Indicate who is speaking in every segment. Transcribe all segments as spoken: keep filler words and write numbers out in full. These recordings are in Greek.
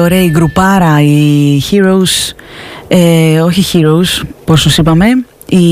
Speaker 1: ωραία η γκρουπάρα, οι Heroes, ε, όχι Heroes, πώς τους είπαμε, οι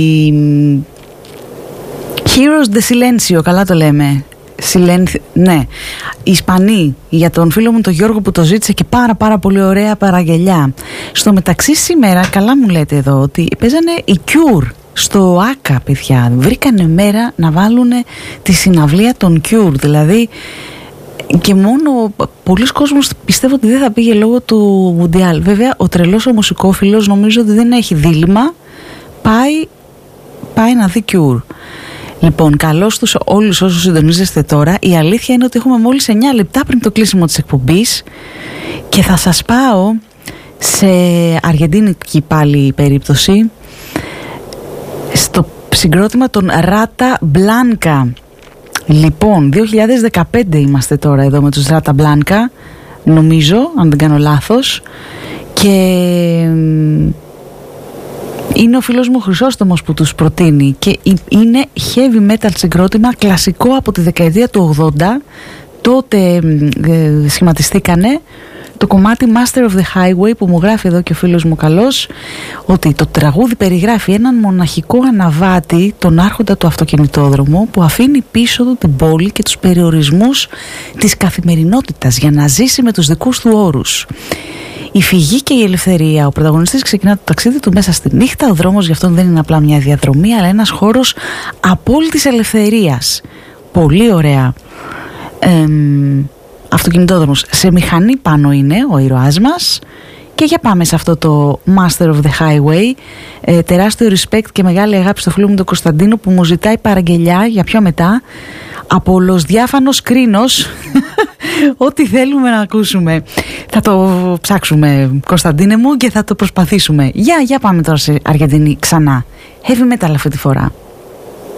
Speaker 1: Heroes de Silencio, καλά το λέμε. Silencio, ναι. Οι Ισπανοί, για τον φίλο μου τον Γιώργο που το ζήτησε και πάρα πάρα πολύ ωραία παραγγελιά. Στο μεταξύ σήμερα, καλά μου λέτε εδώ, ότι παίζανε οι Cure στο Άκα, παιδιά. Βρήκανε μέρα να βάλουν τη συναυλία των Cure, δηλαδή. Και μόνο πολλοί κόσμος πιστεύω ότι δεν θα πήγε λόγω του Μουντιάλ. Βέβαια ο τρελός ο μουσικόφιλος νομίζω ότι δεν έχει δίλημμα. Πάει, πάει να δει Cure. Λοιπόν, καλώς τους όλους όσους συντονίζεστε τώρα. Η αλήθεια είναι ότι έχουμε μόλις εννιά λεπτά πριν το κλείσιμο της εκπομπής και θα σας πάω σε αργεντίνικη πάλι περίπτωση, στο συγκρότημα των Ράτα Μπλάνκα. Λοιπόν, δύο χιλιάδες δεκαπέντε είμαστε τώρα εδώ με τους Ράτα Μπλάνκα, νομίζω, αν δεν κάνω λάθος, και είναι ο φίλος μου ο Χρυσόστομος που τους προτείνει και είναι heavy metal συγκρότημα κλασικό από τη δεκαετία του ογδόντα. Τότε ε, σχηματιστήκανε. Το κομμάτι Master of the Highway που μου γράφει εδώ και ο φίλος μου καλός, ότι το τραγούδι περιγράφει έναν μοναχικό αναβάτη, τον άρχοντα του αυτοκινητόδρομου, που αφήνει πίσω του την πόλη και τους περιορισμούς της καθημερινότητας για να ζήσει με τους δικούς του όρους. Η φυγή και η ελευθερία. Ο πρωταγωνιστής ξεκινά το ταξίδι του μέσα στη νύχτα. Ο δρόμος γι' αυτόν δεν είναι απλά μια διαδρομή, αλλά ένας χώρος απόλυτης ελευθερίας. Πολύ ωραία. Ε, αυτοκινητόδρομος. Σε μηχανή πάνω είναι ο ήρωάς μας. Και για πάμε σε αυτό το Master of the Highway. Ε, τεράστιο respect και μεγάλη αγάπη στο φίλο μου τον Κωνσταντίνο που μου ζητάει παραγγελιά για πιο μετά. Απόλλως διάφανος κρίνος. Ό,τι θέλουμε να ακούσουμε. Θα το ψάξουμε, Κωνσταντίνε μου, και θα το προσπαθήσουμε. Για, για πάμε τώρα σε Αργεντινή ξανά. Heavy metal αυτή τη φορά.